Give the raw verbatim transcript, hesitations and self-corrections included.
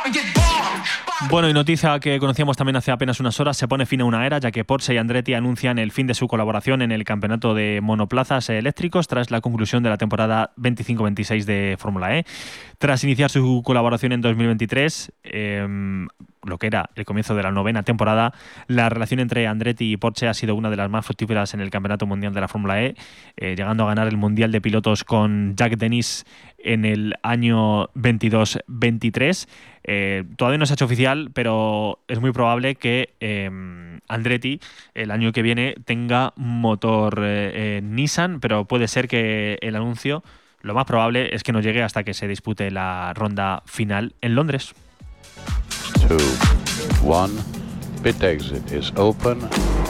Bueno, y noticia que conocíamos también hace apenas unas horas, se pone fin a una era, ya que Porsche y Andretti anuncian el fin de su colaboración en el campeonato de monoplazas eléctricos tras la conclusión de la temporada veinticinco veintiséis de Fórmula E. Tras iniciar su colaboración en dos mil veintitrés, eh, lo que era el comienzo de la novena temporada, la relación entre Andretti y Porsche ha sido una de las más fructíferas en el Campeonato Mundial de la Fórmula E, eh, llegando a ganar el Mundial de Pilotos con Jack Dennis en el año veintidós veintitrés. Eh, todavía no se ha hecho oficial, pero es muy probable que eh, Andretti el año que viene tenga motor eh, eh, Nissan, pero puede ser que el anuncio, lo más probable es que no llegue hasta que se dispute la ronda final en Londres. two, one, pit exit is open.